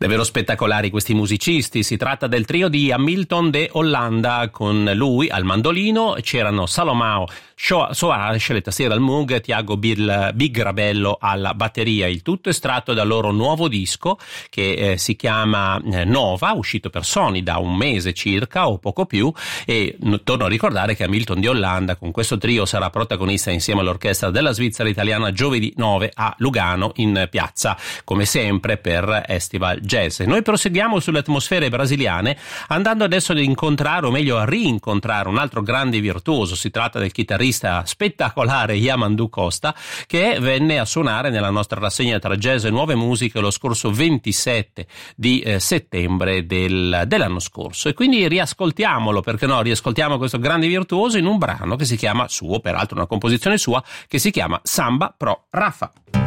Davvero spettacolari questi musicisti. Si tratta del trio di Hamilton de Hollanda. Con lui al mandolino c'erano Salomao Soares alle tastiere al Moog, Tiago Big Rabello alla batteria. Il tutto estratto dal loro nuovo disco che si chiama Nova, uscito per Sony da un mese circa o poco più, e torno a ricordare che Hamilton di Hollanda con questo trio sarà protagonista insieme all'orchestra della Svizzera Italiana giovedì 9 a Lugano in piazza, come sempre per Estival Jazz. Noi proseguiamo sulle atmosfere brasiliane andando adesso ad incontrare, o meglio a rincontrare, un altro grande virtuoso. Si tratta del chitarrista spettacolare Yamandu Costa, che venne a suonare nella nostra rassegna tra jazz e nuove musiche lo scorso 27 di settembre dell'anno scorso, e quindi riascoltiamolo, perché no, riascoltiamo questo grande virtuoso in un brano che si chiama suo, peraltro una composizione sua, che si chiama Samba Pro Rafa.